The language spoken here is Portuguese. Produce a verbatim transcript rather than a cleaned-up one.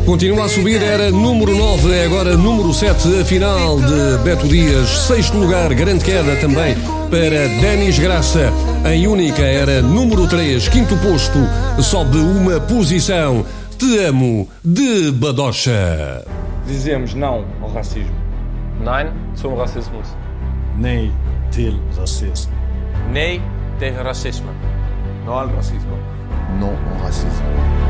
Continua a subir, era número nove, é agora número sete, a final de Beto Dias. Sexto lugar, grande queda também para Denis Graça. Em única era número três, quinto posto, sobe uma posição. Te amo, de Badocha. Dizemos não ao racismo. Nein zum Rassismus. Nee til racisme. Nee tegen racisme. Não ao racismo. Non au racisme.